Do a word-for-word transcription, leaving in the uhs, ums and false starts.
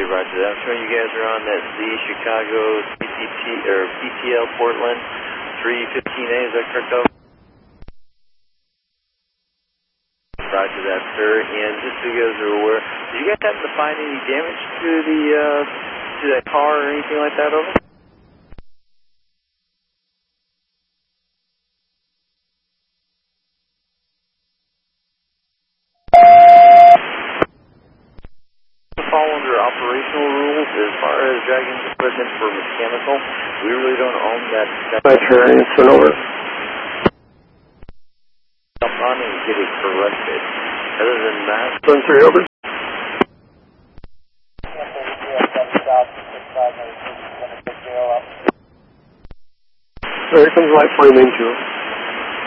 roger that. I'm showing you guys are on that Z Chicago P T T or P T L Portland three fifteen A. Is that correct, though? Roger that, sir. And just so you guys are aware, did you guys happen to find any damage to the uh, to that car or anything like that, over? Fall under operational rules as far as dragging equipment for mechanical. We really don't own that. Right, sir. Over. Jump on and get it corrected. Other than that, one three over. Here comes light for main two.